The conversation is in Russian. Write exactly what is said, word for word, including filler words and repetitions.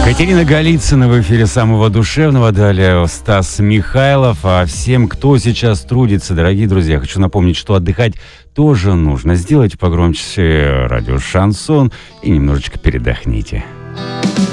Катерина Голицына в эфире самого душевного. Далее Стас Михайлов. А всем, кто сейчас трудится, дорогие друзья, хочу напомнить, что отдыхать тоже нужно. Сделайте погромче радио «Шансон» и немножечко передохните.